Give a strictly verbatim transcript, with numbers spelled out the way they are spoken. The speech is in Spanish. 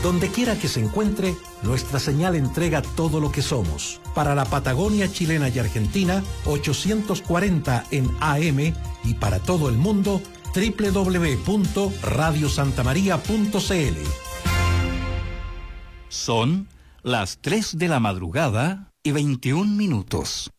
Donde quiera que se encuentre, nuestra señal entrega todo lo que somos. Para la Patagonia chilena y Argentina, ochocientos cuarenta en A M, y para todo el mundo, doble u doble u doble u punto radio santa maría punto c l. Son las tres de la madrugada y veintiún minutos.